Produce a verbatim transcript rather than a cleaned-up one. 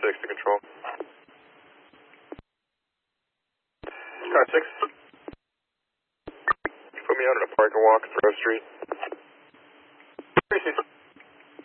six to control. Car six. Put me out on a park and walk, Throw Street. Three six.